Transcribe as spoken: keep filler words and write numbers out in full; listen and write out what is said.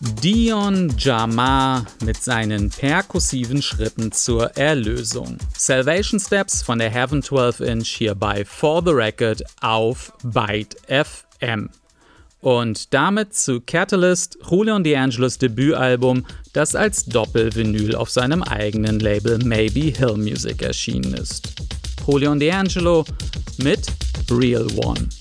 Dion Jamar mit seinen perkussiven Schritten zur Erlösung. Salvation Steps von der Heaven zwölf Inch hier bei For the Record auf Byte F M. Und damit zu Catalyst, Julian D'Angelos Debütalbum, das als Doppelvinyl auf seinem eigenen Label Maybe Hill Music erschienen ist. Julian D'Angelo mit Real One.